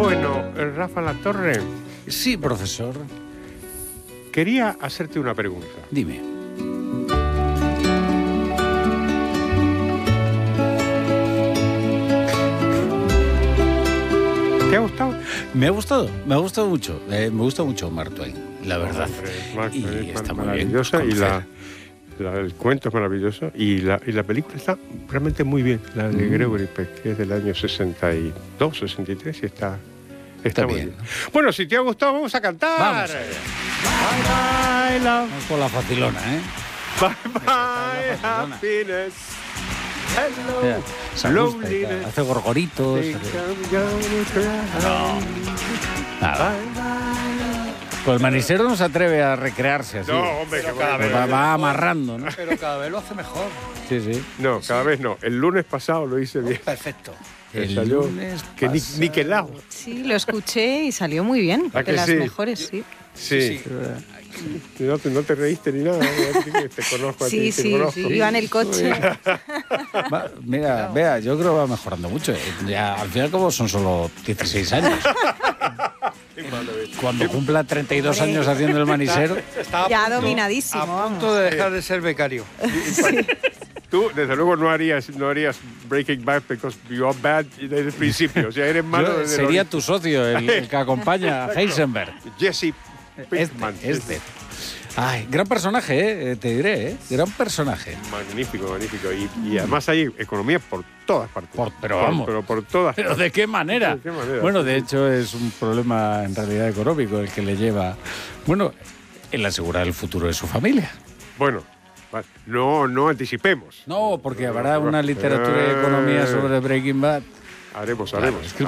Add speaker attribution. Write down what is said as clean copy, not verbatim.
Speaker 1: Bueno, Rafa Latorre,
Speaker 2: Sí, profesor.
Speaker 1: quería hacerte una pregunta.
Speaker 2: Dime.
Speaker 1: ¿Te ha gustado?
Speaker 2: Me ha gustado mucho. Me gusta mucho Mark Twain, la verdad.
Speaker 1: Mark
Speaker 2: Y
Speaker 1: Twain es
Speaker 2: está muy bien.
Speaker 1: maravillosa y
Speaker 2: conocer.
Speaker 1: el cuento es maravilloso y la película está realmente muy bien, la de Gregory Peck, que es del año 62, 63 y está muy
Speaker 2: bien.
Speaker 1: bien. Bueno, si te ha gustado, vamos a cantar.
Speaker 2: Vamos allá.
Speaker 1: Bye, bye, love.
Speaker 2: Vamos con la facilona, ¿eh?
Speaker 1: Bye, bye,
Speaker 2: Barcelona.
Speaker 1: happiness.
Speaker 2: Mira,
Speaker 1: Hello,
Speaker 2: se ajusta y tal,
Speaker 1: loneliness.
Speaker 2: hace gorgoritos.
Speaker 1: Think I'm gonna cry.
Speaker 2: Nada. Pues el manisero no se atreve a recrearse así.
Speaker 1: No, hombre, que
Speaker 3: cada
Speaker 2: Pues
Speaker 3: vez-
Speaker 2: va amarrando, ¿no?
Speaker 3: Pero cada vez lo hace mejor.
Speaker 2: Sí, sí.
Speaker 1: No, cada vez no. El lunes pasado lo hice bien.
Speaker 3: Perfecto.
Speaker 1: Me
Speaker 2: El
Speaker 1: salió
Speaker 2: lunes
Speaker 1: que
Speaker 2: pasado.
Speaker 1: niquelado.
Speaker 4: Sí, lo escuché y salió muy bien.
Speaker 1: ¿A
Speaker 4: De
Speaker 1: que
Speaker 4: las
Speaker 1: sí?
Speaker 4: mejores, sí.
Speaker 1: Sí. No te reíste ni nada. Te conozco a ti,
Speaker 4: Sí,
Speaker 1: te
Speaker 4: sí,
Speaker 1: conozco.
Speaker 4: sí. Iba en el coche.
Speaker 2: Mira, vea, yo creo que va mejorando mucho. Ya, al final, como son solo 16 años. Cuando cumpla 32 años haciendo el manisero.
Speaker 3: Está
Speaker 4: Ya
Speaker 3: punto-
Speaker 4: dominadísimo,
Speaker 3: A punto de dejar de ser becario.
Speaker 1: Tú, desde luego, no harías Breaking Bad because you are bad desde el principio. O sea, eres malo
Speaker 2: Yo
Speaker 1: desde
Speaker 2: sería
Speaker 1: el
Speaker 2: tu socio, el que acompaña a Heisenberg.
Speaker 1: Jesse Pinkman.
Speaker 2: Este. Ay, gran personaje, te diré, gran personaje.
Speaker 1: Magnífico, magnífico. Y además hay economía por todas partes.
Speaker 2: Pero vamos.
Speaker 1: Pero por todas
Speaker 2: ¿Pero de qué manera?
Speaker 1: ¿De qué manera?
Speaker 2: Bueno, de hecho es un problema en realidad económico el que le lleva, bueno, el asegurar el futuro de su familia.
Speaker 1: Bueno, vale, no anticipemos.
Speaker 2: No, porque habrá una literatura de economía sobre Breaking Bad.
Speaker 1: Haremos.
Speaker 2: Claro, es que el